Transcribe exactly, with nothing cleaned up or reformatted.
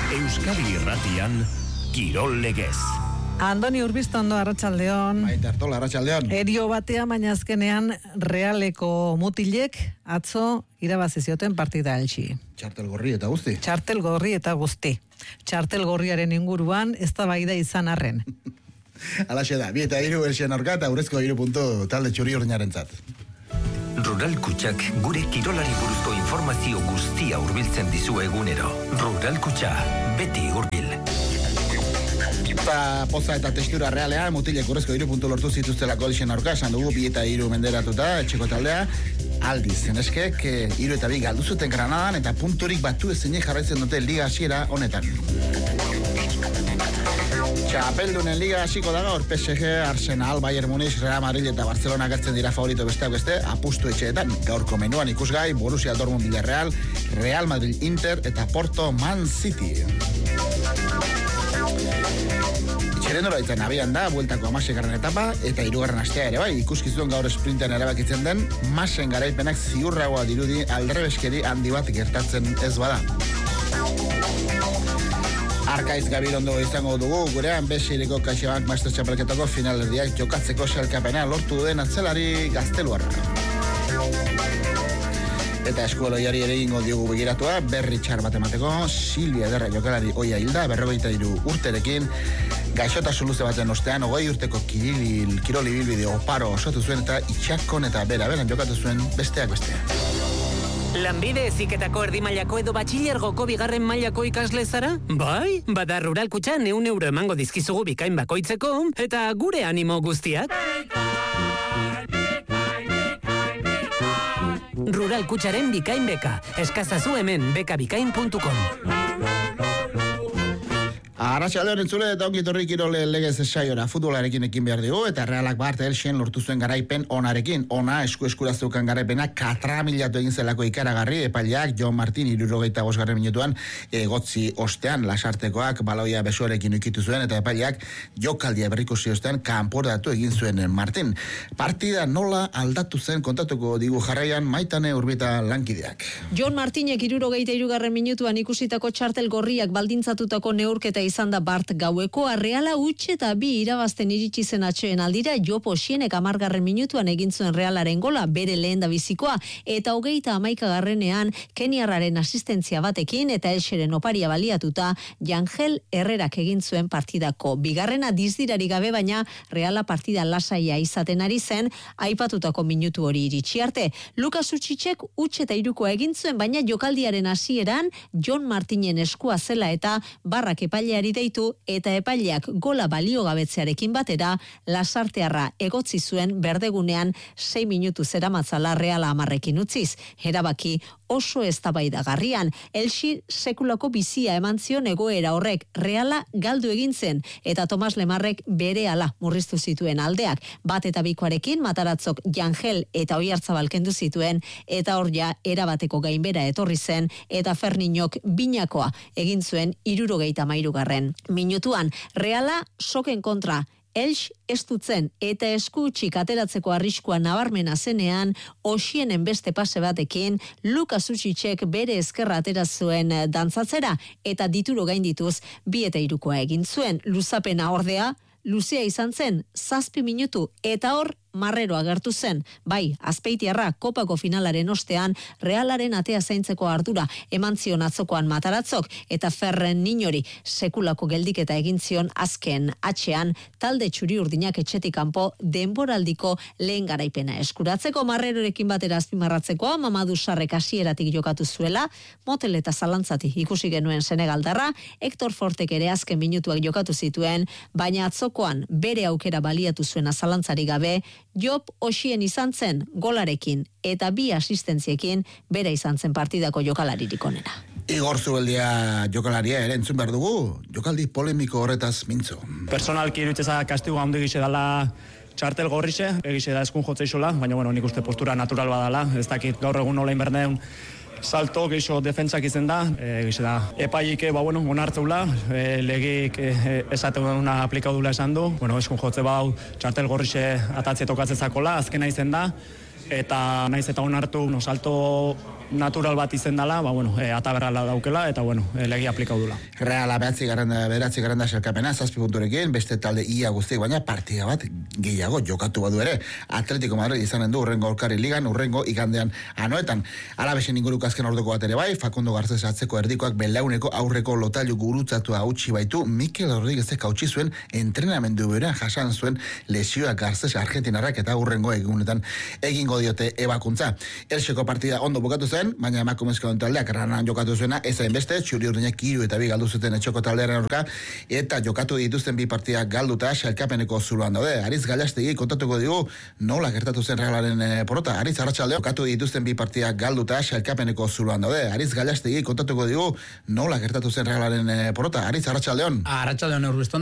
Euskadi Irratian, Kirol Legez. Andoni Urbiztondo, arratsaldeon. Maite Artola, arratsaldeon. Erio batea, baina azkenean Realeko mutilek atzo irabazi zioten partida Elchi. Txartel gorri eta guzti. Txartel gorri eta guzti. Txartel gorriaren inguruan eztabaida izan arren. Alaxe da, bi eta hiru Elxien aurka eta urrezko hiru puntu talde txuri urinarentzat. Rural Kutxak gure kirolari buruzko informazio guztia hurbiltzen dizu egunero. Rural Kutxa, beti hurbil. Eta poza eta testura realean, mutilek urrezko hiru puntu lortu zituztelako Elxien aurka, esan dugu bi eta hiru menderatuta, etxeko taldea, aldiz, zeneskek, hiru eta bi galdu zuten Granadan, eta punturik batu ezinik jarraitzen dute liga hasiera honetan. Txapeldunen liga hasiko da gaur, P S G, Arsenal, Bayern Munich, Real Madrid eta Barcelona gertzen dira favorito besteak beste, apustu etxeetan. Gaurko menuan ikusgai, Borussia Dortmund Villarreal, Real Madrid Inter eta Porto Man City. Itxerendora ditzen abian da, bueltako amasegarren etapa eta hirugarren astea ere bai, ikuskizuen gaur sprinten erabakitzen den, masen garaipenak ziurragoa dirudi aldrebeskeri handi bat gertatzen ez bada. Arkaiz Gabirondo izango dugu, gurean Besireko CaixaBank Master Txapelketako finalerdiak jokatzeko sailkapena lortu duen atzelari gazteluarra. Eta eskualoiari ere ingo diogu begiratua, berri txar bat emateko, Silvia Ederra jokalari oia hilda, berrogeita hiru urterekin, gaixotasun luze baten ostean, hogei urteko kiril, kiroli bilbide oparo osatu zuen eta itxakon eta bera beran jokatu zuen besteak besteak. Lanbide heziketako erdi mailako edo batxilergoko bigarren mailako ikasle zara? Bai, bada Rural Kutxan ehun euro emango dizkizugu bikain bakoitzeko, eta gure animo guztiak. Rural Kutxaren bikain beka, eskazazu hemen bekabikain puntu com. Arratsaldeon entzule eta ongi etorri Kirol Legez saiora, futbolarekin ekin behar dugu eta Realak Bart Elxien lortu zuen garaipen onarekin. Ona esku eskura zeukan garaipena katramilatu egin zelako ikaragarri, epaileak Jon Martin hirurogeita bosgarren minutuan egotzi ostean lasartekoak baloia besoarekin ukitu zuen eta epaileak jokaldia berrikusi ostean kanporatu egin zuen Martin. Partida nola aldatu zen kontatuko digu jarraian Maitane Urbita lankideak. Jon Martinek hirurogeita hirugarren minutuan ikusitako txartel gorriak baldintzatutako neurketa izan da Bart gauekoa. Reala huts eta bi irabazten iritsi zen atxoen aldira, Jopo Xienek hamargarren minutuan egin zuen Realaren gola, bere lehen da bizikoa, eta hogeita hamaikagarrenean Keniarraren asistentzia batekin eta Elxeren oparia baliatuta Jangel Herrerak egin zuen partidako bigarrena dizdirari gabe, baina Reala partida lasaia izaten ari zen aipatutako minutu hori iritsi arte. Lukas Utxitzek huts eta hirukoa egin zuen, baina jokaldiaren hasieran Jon Martinen eskua zela eta barrak epailea deitu eta epaileak gola baliogabetzearekin batera lasartearra egotzi zuen berdegunean sei minutu zeramatzala Reala hamarrekin utziz. Erabaki oso eztabaidagarrian, Elxi sekulako bizia eman zion egoera horrek, Reala galdu egin zen eta Tomas Lemarrek berehala murriztu zituen aldeak. Bat eta bikoarekin Mataratzok Jangel eta Oiartzabal kendu zituen eta hor ja erabateko gainbera etorri zen eta Ferninok binakoa egin zuen hirurogeita hamairugarren minutuan. Reala soken kontra Elx estutzen eta eskutxik ateratzeko arriskua nabarmena zenean, Oxienen beste pase batekin, Lukas Utxitzek bere eskerra atera zuen dantzatzera eta dituro gaindituz bi eta hirukoa egin zuen. Luzapena ordea, luzea izan zen, zazpi minutu eta hor marrero agertu zen. Bai, Azpeitiarra kopako finalaren ostean Realaren atea zaintzeko ardura eman zion atzokoan Mataratzok eta Ferren Niñori sekulako geldiketa egin zion azken atxean talde txuri urdinak etxetik kanpo denboraldiko lehen garaipena eskuratzeko. Marrerorekin batera azpimarratzekoa Mamadu Sarrek hasieratik jokatu zuela, motel eta zalantzati ikusi genuen Senegaldarra, Hector Fortek ere azken minutuak jokatu zituen, baina atzokoan bere aukera baliatu zuen zalantzari gabe, Job Oxien izan zen golarekin eta bi asistentziekin bere izan zen partidako jokalaririk onena. Igor Zubeldia jokalaria ere entzun behar dugu, jokaldi polemiko horretaz mintzo. Personalki irutzeza kastigo handi gize dala txartel gorrixe, egize da eskun jotze isola, baina bueno, nik uste postura natural badala, ez dakit gaur egun nola inberdeun salto geixo defentsak izen da, e, geixo da epaike, ba bueno, onartzeula, e, legik e, esateuna aplikaudula esan du, bueno, eskun jotze bau txartel gorrixe atatze tokatzezakola, azkena izen da, eta naiz eta onartu no, salto natural bat izen dela, ba, bueno, e, ataberrala daukela, eta, bueno, e, legi aplikau dula. Reala behatzi garanda, beratzi garanda selkapena, zazpi punturekin, beste talde ia guztiek, baina partida bat gehiago jokatu badu ere. Atletico Madrid izanen du urrengo Aurkari Ligan, urrengo igandean anoetan. Alabesen inguruko azken ordoko bat ere bai, Facundo Garces atzeko erdikoak belauneko aurreko lotailu gurutzatua hautsi baitu, Mikel Rodríguezek hautsi zuen entrenamendu berean jasan zuen lesioak Garces Argentinarrak eta urrengo egunetan egingo diote ebakuntza. Elseko partida ondo bukatu zen, baina emakumezko taldeak ranan jokatu zuena, ezain beste, txuri urdinak hiru eta bi galdu zuten etxoko taldearen aurka, eta jokatu dituzten bi partidak galduta sailkapeneko zuloan daude. Ariz Galastegi kontatuko digu nola gertatu zen Realaren e, porota. Ariz Arratsaldeon jokatu dituzten bi partidak galduta sailkapeneko zuloan daude. Ariz Galastegi kontatuko digu nola gertatu zen Realaren e, porota. Ariz Arratsaldeon. Arratsaldeon Urbiston.